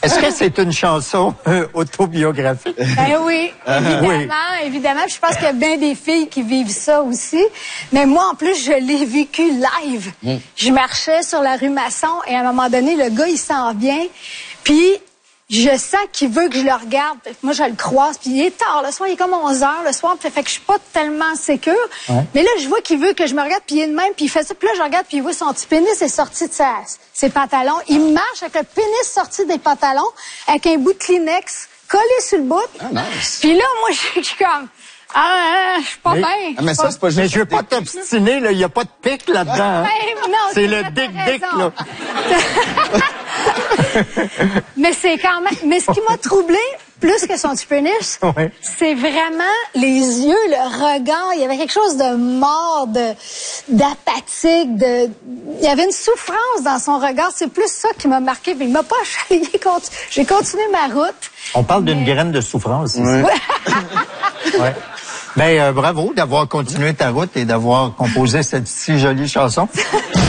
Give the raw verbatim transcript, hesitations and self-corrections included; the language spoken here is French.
Est-ce que c'est une chanson euh, autobiographique? Ben oui, évidemment, Oui. évidemment. Je pense qu'il y a bien des filles qui vivent ça aussi. Mais moi, en plus, je l'ai vécu live. Mm. Je marchais sur la rue Masson et à un moment donné, le gars, il s'en vient. Puis, je sens qu'il veut que je le regarde. Moi, je le croise. Puis, il est tard le soir. Il est comme onze heures le soir. Fait que je suis pas tellement sécure. Ouais. Mais là, je vois qu'il veut que je me regarde. Puis, il est de même. Puis, il fait ça. Puis là, je regarde. Puis, il voit son petit pénis est sorti de sa, ses pantalons. Il marche avec le pénis sorti des pantalons, avec un bout de Kleenex collé sur le bout. Ah, nice. Puis là, moi, je suis comme... Ah, je suis pas bien. Ah, mais ça, c'est pas juste... Mais je veux pas t'obstiner, là. Il y a pas de pic là-dedans. Hein? Ben, non, c'est le dick-dick, là. Mais c'est quand même... Mais ce qui m'a troublé plus que son petit pénis, ouais. c'est vraiment les yeux, le regard. Il y avait quelque chose de mort, de d'apathique, de... Il y avait une souffrance dans son regard. C'est plus ça qui m'a marqué. Puis il m'a pas chalé. J'ai continué ma route. On parle d'une mais... graine de souffrance ici. Ouais. ouais. Ben, euh, bravo d'avoir continué ta route et d'avoir composé cette si jolie chanson.